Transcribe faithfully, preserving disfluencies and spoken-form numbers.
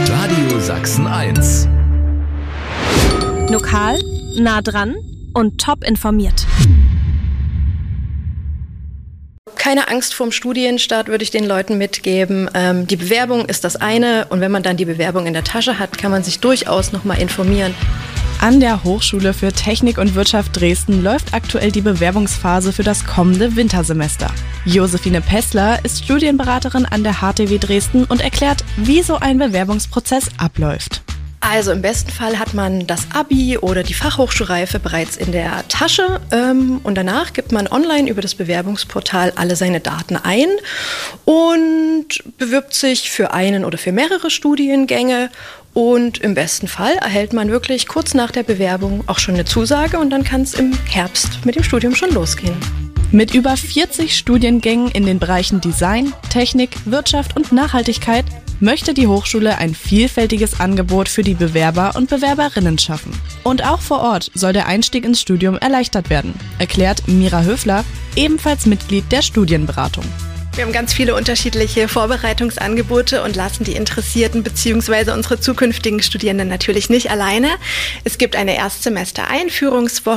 Radio Sachsen eins. Lokal, nah dran und top informiert. Keine Angst vorm Studienstart würde ich den Leuten mitgeben. Ähm, die Bewerbung ist das eine und wenn man dann die Bewerbung in der Tasche hat, kann man sich durchaus noch mal informieren. An der Hochschule für Technik und Wirtschaft Dresden läuft aktuell die Bewerbungsphase für das kommende Wintersemester. Josephine Pessler ist Studienberaterin an der H T W Dresden und erklärt, wie so ein Bewerbungsprozess abläuft. Also im besten Fall hat man das Abi oder die Fachhochschulreife bereits in der Tasche ähm, und danach gibt man online über das Bewerbungsportal alle seine Daten ein und bewirbt sich für einen oder für mehrere Studiengänge und im besten Fall erhält man wirklich kurz nach der Bewerbung auch schon eine Zusage und dann kann es im Herbst mit dem Studium schon losgehen. Mit über vierzig Studiengängen in den Bereichen Design, Technik, Wirtschaft und Nachhaltigkeit möchte die Hochschule ein vielfältiges Angebot für die Bewerber und Bewerberinnen schaffen. Und auch vor Ort soll der Einstieg ins Studium erleichtert werden, erklärt Mira Höfler, ebenfalls Mitglied der Studienberatung. Wir haben ganz viele unterschiedliche Vorbereitungsangebote und lassen die Interessierten bzw. unsere zukünftigen Studierenden natürlich nicht alleine. Es gibt eine Erstsemester-Einführungswoche